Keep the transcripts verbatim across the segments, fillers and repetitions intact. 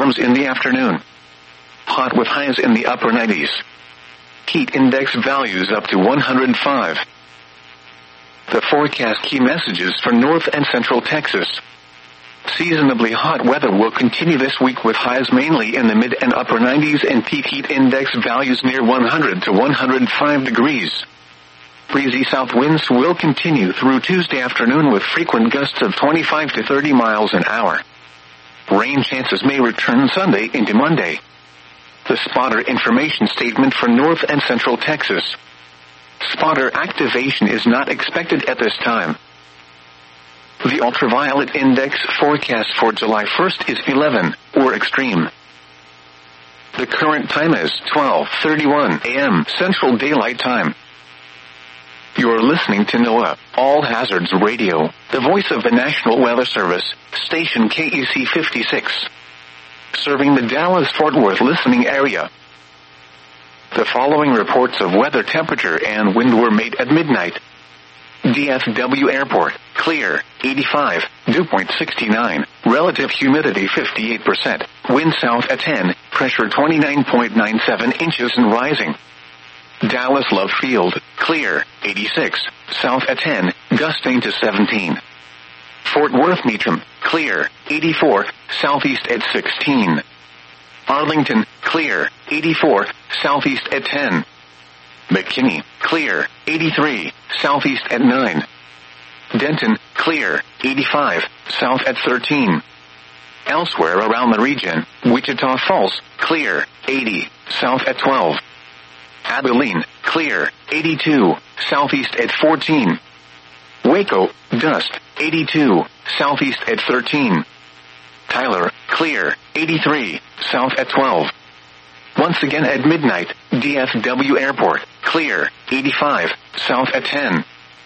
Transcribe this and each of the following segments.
thunderstorms in the afternoon. Hot with highs in the upper nineties. Heat index values up to one hundred five. The forecast key messages for North and Central Texas. Seasonably hot weather will continue this week with highs mainly in the mid and upper nineties and peak heat index values near one hundred to one hundred five degrees. Breezy south winds will continue through Tuesday afternoon with frequent gusts of twenty-five to thirty miles an hour. Rain chances may return Sunday into Monday. The spotter information statement for North and Central Texas. Spotter activation is not expected at this time. The ultraviolet index forecast for July first is eleven, or extreme. The current time is twelve thirty-one a m Central Daylight Time. You're listening to NOAA, All Hazards Radio, the voice of the National Weather Service, station K E C fifty-six. Serving the Dallas-Fort Worth listening area. The following reports of weather temperature and wind were made at midnight. D F W Airport, clear, eighty-five, dew point sixty-nine, relative humidity fifty-eight percent, wind south at ten, pressure twenty-nine point nine seven inches and rising. Dallas Love Field, clear, eighty-six, south at ten, gusting to seventeen. Fort Worth Meacham, clear, eighty-four, southeast at sixteen. Arlington, clear, eighty-four, southeast at ten. McKinney, clear, eighty-three, southeast at nine. Denton, clear, eighty-five, south at thirteen. Elsewhere around the region, Wichita Falls, clear, eighty, south at twelve. Abilene, clear, eighty-two, southeast at fourteen. Waco, dust, eighty-two, southeast at thirteen. Tyler, clear, eighty-three, south at twelve. Once again at midnight, D F W Airport, clear, eighty-five, south at ten.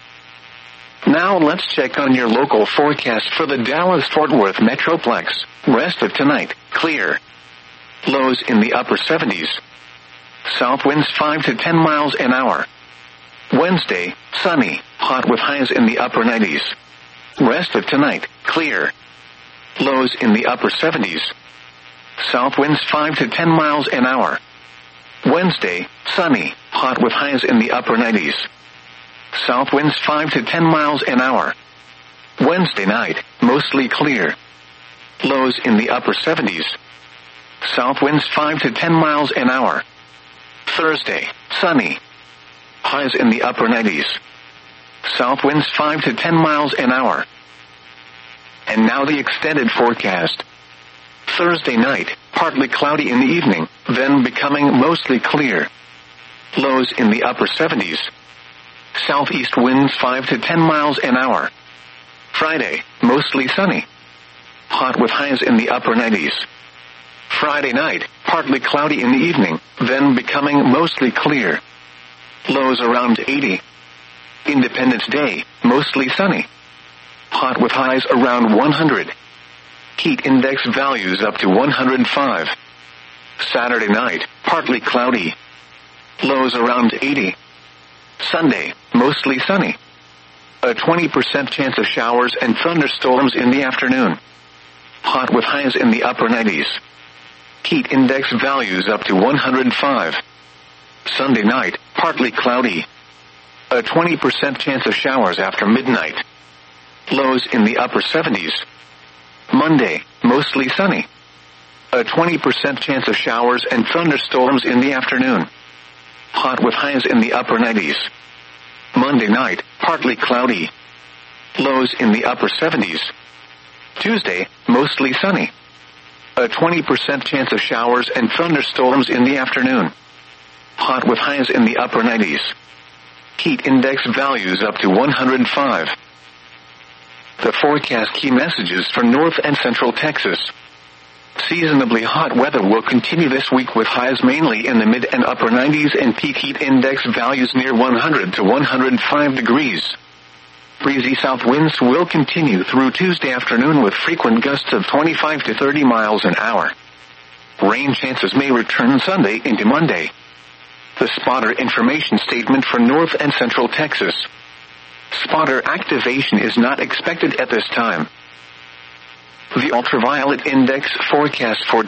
Now let's check on your local forecast for the Dallas-Fort Worth Metroplex. Rest of tonight, clear. Lows in the upper seventies. South winds five to ten miles an hour. Wednesday, sunny, hot with highs in the upper nineties. Rest of tonight, clear. Lows in the upper seventies. South winds five to ten miles an hour. Wednesday, sunny, hot with highs in the upper nineties. South winds five to ten miles an hour. Wednesday night, mostly clear. Lows in the upper seventies. South winds five to ten miles an hour. Thursday, sunny. Highs in the upper nineties. South winds five to ten miles an hour. And now the extended forecast. Thursday night, partly cloudy in the evening, then becoming mostly clear. Lows in the upper seventies. Southeast winds five to ten miles an hour. Friday, mostly sunny. Hot with highs in the upper nineties. Friday night, partly cloudy in the evening, then becoming mostly clear. Lows around eighty. Independence Day, mostly sunny. Hot with highs around one hundred. Heat index values up to one hundred five. Saturday night, partly cloudy. Lows around eighty. Sunday, mostly sunny. A twenty percent chance of showers and thunderstorms in the afternoon. Hot with highs in the upper nineties. Heat index values up to one hundred five. Sunday night, partly cloudy. A twenty percent chance of showers after midnight. Lows in the upper seventies. Monday, mostly sunny. A twenty percent chance of showers and thunderstorms in the afternoon. Hot with highs in the upper nineties. Monday night, partly cloudy. Lows in the upper seventies. Tuesday, mostly sunny. A twenty percent chance of showers and thunderstorms in the afternoon. Hot with highs in the upper nineties. Heat index values up to one hundred five. The forecast key messages for North and Central Texas. Seasonably hot weather will continue this week with highs mainly in the mid and upper nineties and peak heat index values near one hundred to one hundred five degrees. Breezy south winds will continue through Tuesday afternoon with frequent gusts of twenty-five to thirty miles an hour. Rain chances may return Sunday into Monday. The spotter information statement for North and Central Texas. Spotter activation is not expected at this time. The ultraviolet index forecast for